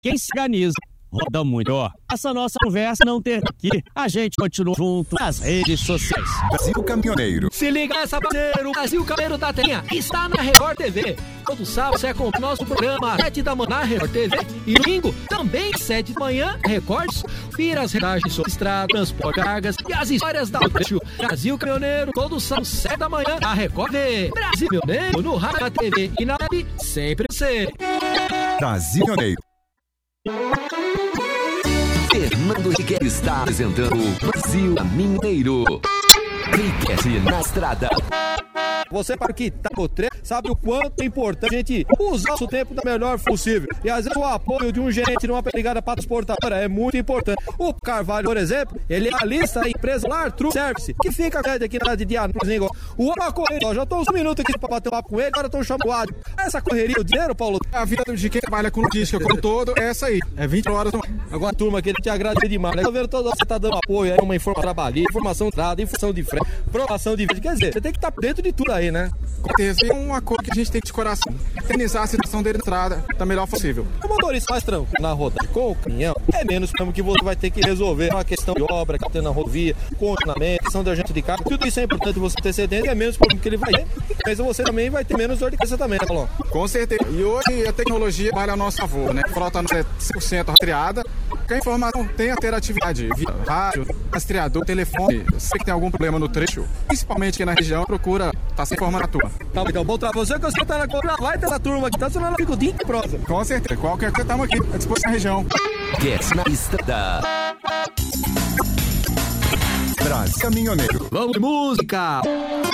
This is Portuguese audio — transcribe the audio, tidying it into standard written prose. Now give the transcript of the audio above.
Quem se organiza roda muito. Essa nossa conversa não termina aqui. A gente continua junto nas redes sociais. Brasil Caminhoneiro. Se liga essa, parceiro. O Brasil Caminhoneiro da Telinha está na Record TV. Todo sábado você acompanha nosso programa às 7 da manhã na Record TV. E domingo, também às 7 da manhã, Record. Vira as redagens sobre estrada, transporte, cargas e as histórias da trecho. Brasil Caminhoneiro, todo sábado, 7 da manhã, na Record TV. Brasil Caminhoneiro, no rádio, na TV e na web, sempre você. Brasil Caminhoneiro. Fernando Riquet está apresentando Brasil Caminhoneiro. Riquet na estrada. Você, para que tá no trem, sabe o quanto é importante a gente usar o nosso tempo da melhor possível. E às vezes o apoio de um gerente numa pegada para transportadora é muito importante. O Carvalho, por exemplo, ele é a lista da empresa Lar Truck Service, que fica aqui na cidade de Anápolis. O homem correria, já tô uns minutos aqui para bater um papo com ele, agora tô chamando o Adil. Essa correria, o dinheiro, Paulo? A vida de quem trabalha com logística como todo é essa aí. É 20 horas. Agora, turma, que ele te agradece demais, né? Tô vendo todo você tá dando apoio aí, uma informação trabalhista, informação de estrada, informação de frente, provação de vídeo. Quer dizer, você tem que estar dentro de tudo aí, né? Com certeza. É uma coisa que a gente tem de coração. Eternizar a situação dele na estrada da melhor possível. O motorista mais tranquilo na rodada com o caminhão é menos como que você vai ter que resolver uma questão de obra que tem na rodovia, condicionamento, questão de agente de carga. Tudo isso é importante você ter certeza, é menos problema que ele vai ter. Mas você também vai ter menos dor de cabeça também, né, Paulo? Com certeza. E hoje a tecnologia vale a nosso favor, né? A frota é 100% rastreada. Que a informação tem interatividade via rádio, rastreador, telefone. Se tem algum problema no trecho, principalmente aqui na região, procura estar se informando na turma. Tá, então, bom trabalho. Você que você tá na compra, vai ter essa turma aqui, tá? Senão ela fica o dia em prosa. Com certeza. Qualquer coisa, estamos aqui à disposição da região. Riquet na estrada. Brasil Caminhoneiro. Vamos de música!